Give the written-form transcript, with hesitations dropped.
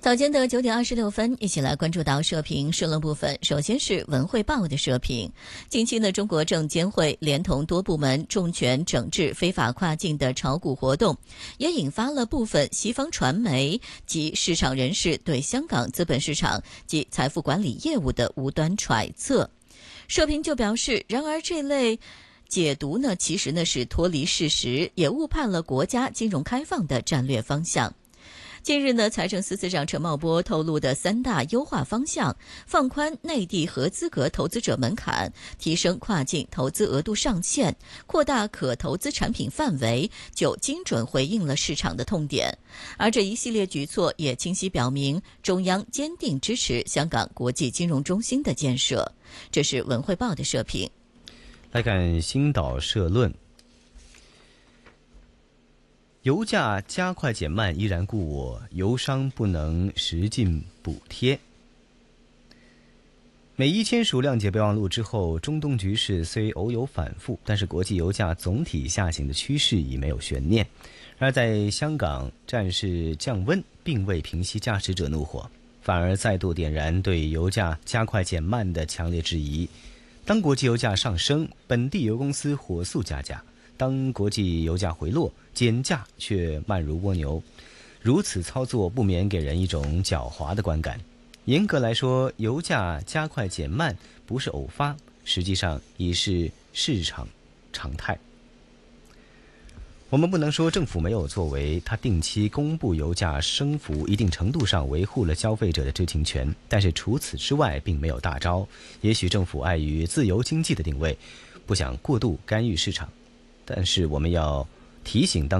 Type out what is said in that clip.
早间的9点26分，一起来关注到社评社论部分。首先是文汇报的社评。近期呢，中国证监会连同多部门重拳整治非法跨境的炒股活动，也引发了部分西方传媒及市场人士对香港资本市场及财富管理业务的无端揣测。社评就表示，然而这类解读呢，其实呢是脱离事实，也误判了国家金融开放的战略方向。近日呢，财政司司长陈茂波透露的3大优化方向：放宽内地合资格投资者门槛，提升跨境投资额度上限，扩大可投资产品范围，就精准回应了市场的痛点。而这一系列举措也清晰表明，中央坚定支持香港国际金融中心的建设。这是文汇报的社评。 来看星岛社论。油价加快减慢依然故我，油商不能实进补贴。美伊签署谅解备忘录之后，中东局势虽偶有反复，但是国际油价总体下行的趋势已没有悬念。而在香港，战事降温并未平息驾驶者怒火，反而再度点燃对油价加快减慢的强烈质疑。当国际油价上升，本地油公司火速加价；当国际油价回落，减价却慢如蜗牛。如此操作不免给人一种狡猾的观感。严格来说，油价加快减慢不是偶发，实际上已是市场常态。我们不能说政府没有作为，它定期公布油价升幅，一定程度上维护了消费者的知情权，但是除此之外并没有大招。也许政府碍于自由经济的定位，不想过度干预市场，但是我们要提醒当